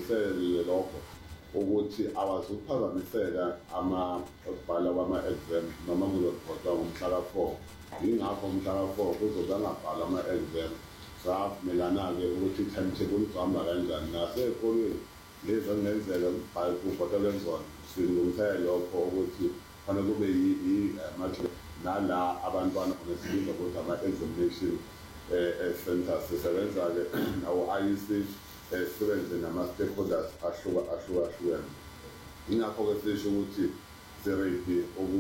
baqinisele lokho ukuthi awazuphazamiseka ukubhala kwama-exam noma kuzobhodwa ngomhla ka-4. Yingakho umhla ka-4 kuzobe angabhala ama-exam. Savumelana-ke ukuthi i-timetable izohamba kanjani nasey'kolweni lezi engenzeka kubhotelwe kuzona silungisele lokho ukuthi kufanele kube nala abantwana onesibiza ukuthi ama-examination centers. Sisebenza-ke nawo-IEC sisebenze nama-stakeholders ahlukahlukene. Yingakho-ke sisho ukuthi siredi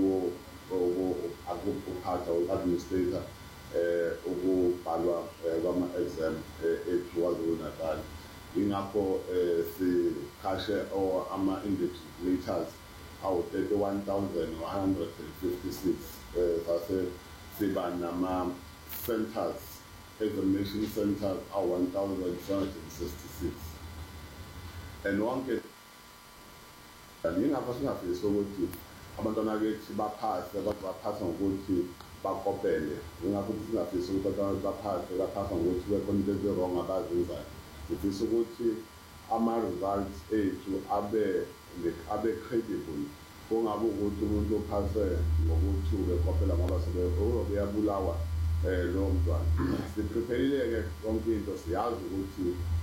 ukuphatha u-administrator ukubhalwa kwama-exam eKwaZulu-Natal. Yingakho sikhashe ama-invigilators awu-31,156 sase siba nama-centers, examination centers awu-1,766 and wonke yingakho singafisi ukuthi abantwana bethi baphase ngokuthi bakopele. Yingakho singafisi ukuthi abantwana baphase ngokuthi bekhona into ezi-wrong abazenzayo. Sifisa ukuthi ama-results ethu abe credible, kungabe ukuthi umuntu ophase ngokuthi ubekopela ngoba uyabulawa lowo mntwana. Siprepare-ke yonke into, siyazi ukuthi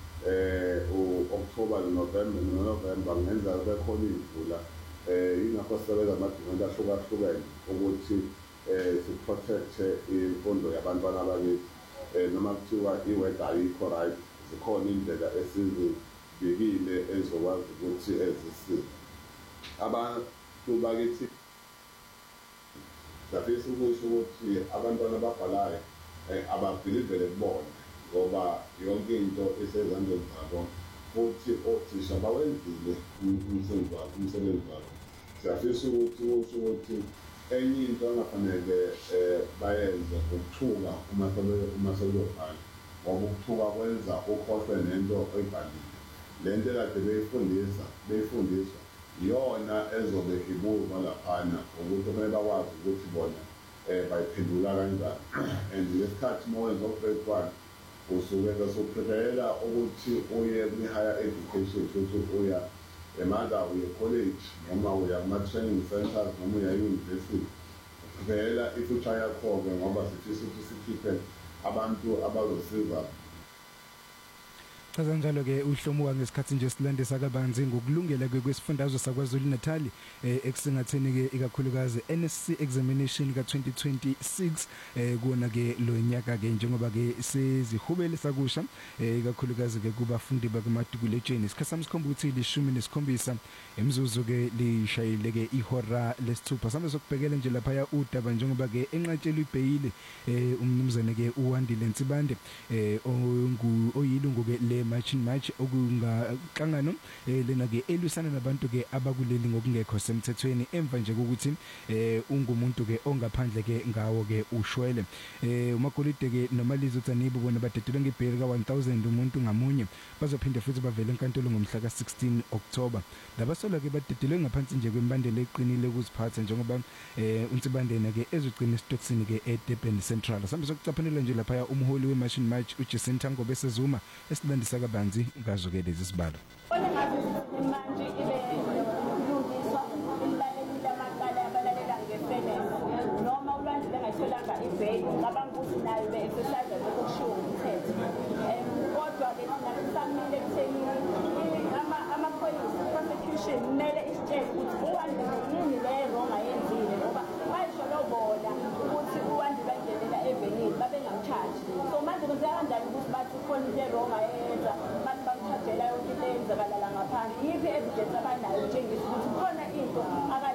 u-October November kungenzeka bekhona iy'mvula. Yingakho sisebenza ama-department ahlukahlukene ukuthi siprotect-e imfundo yabantwana bakithi. Noma kuthiwa i-weather ayikho right, zikhona indlela esizibikile ezokwazi ukuthi ezisize abantu bakithi. Siyafisa ukusho ukuthi abantwana ababhalayo ababhilivele kubona ngoba yonke into isezandleni zabo, futhi othisha bawenzile umsebenzi wabo. Siyafisa ukuthi usho ukuthi enye into engafanele bayenze ukuthuka uma sebeyobhala, ngoba ukuthuka kwenza ukhohlwe nento oyibhalile. Le nto kade beyifundiswa iyona ezobe ibuzwa laphana ukuthi kumele bakwazi ukuthi bona bayiphendula kanjani. And lesikhathi uma wenza u-grade 1 usuke besuprepare ukuthi uye kwi-higher education, futhi uya emaza uye college noma uya kuma-training centers noma uya e-university. Uprepare i-future yakho-ke ngoba sifisa ukuthi sikhiphe abantu abazosiza. Chaza njalo ke uhlomuka ngesikhathi nje silandisa kabanzi ngokulungela kwesifundazwe saKwaZulu-Natal ekusingatheni ke ikakhulukazi NSC examination ka2026 kuona ke lo nyaka ke njengoba ke sezihubele sakusha ikakhulukazi ke kubafundi bakamadukuletsheni. Isikhathi samsikhomba ukuthi 17 emzuzu ke lishayile ke ihora lesithupha. Sambe sokubhekela nje lapha ya udaba njengoba ke enqatshela ibheyile umnumzane ke uwandile Ntsibande oyilungu ke le March okungahlangano lena ke elwisana nabantu ke abakuleli ngokungekho semthethweni emva nje ukuthi ungumuntu ke ongaphandle ke ngawo ke ushwele. Umagolide ke nomalizo uThanibu bona badedulwe ngebheli ka1000 umuntu ngamunye, bazophinde futhi bavele enkantolo ngomhla ka16 October. Labasola ke badedulwe ngaphansi nje kwembandela eqinile ukuziphatha njengoba uNtsibandena ke ezogcina isitoksini ke eDurban Central. Sambe sokucaphanela nje lapha umholi weMarch uJacinta Ngobe Sezuma esilandisa kabanzi ngazo ke lezi sibalo. Manje ibe kulungiswa imbaleki lamaqala abalalela ngefairness noma ulwandle bengatholanga ibheki ngabanga ukuthi nayo be-exercise lokushiwo umthetho. Kodwa ke nakusamile ekutheni amaphoyisa prosecution kumele isitshele ukuthi uwandile yini le wrong ayenzile ngoba bayisho lobona ukuthi uwandile bangenelela evenini babengamthathi. So manje kuzekanjani ukuthi bathi khona into wrong ayenza bathi bamthathela yonke into eyenzakala la ngaphandle. Yiphi evidence abanayo njengesi ukuthi khona into